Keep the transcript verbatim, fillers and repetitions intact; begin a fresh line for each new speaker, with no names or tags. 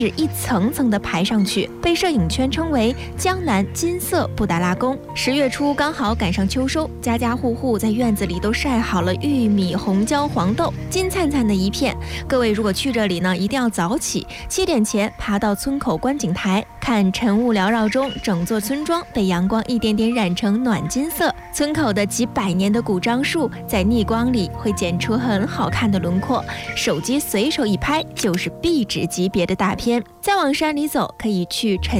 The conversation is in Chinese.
是一层层的排上去，被摄影圈称为江南金色布达拉宫。十月初刚好赶上秋收，家家户户在院子里都晒好了玉米、红椒、黄豆，金灿灿的一片。各位如果去这里呢，一定要早起，七点前爬到村口观景台，看晨雾缭绕中，整座村庄被阳光一点点染成暖金色。村口的几百年的古樟树在逆光里会剪出很好看的轮廓，手机随手一拍就是壁纸级别的大片。再往山里走，可以去沉